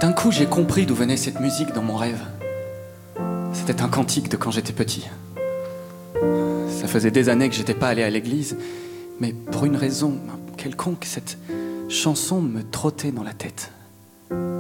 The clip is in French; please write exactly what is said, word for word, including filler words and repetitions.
D'un coup, j'ai compris d'où venait cette musique dans mon rêve. C'était un cantique de quand j'étais petit. Ça faisait des années que j'étais pas allé à l'église, mais pour une raison quelconque, cette chanson me trottait dans la tête.